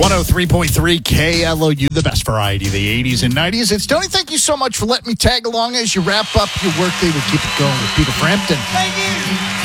103.3 KLOU, the best variety of the 80s and 90s. It's Tony. Thank you so much for letting me tag along as you wrap up your workday. We keep it going with Peter Frampton. Thank you.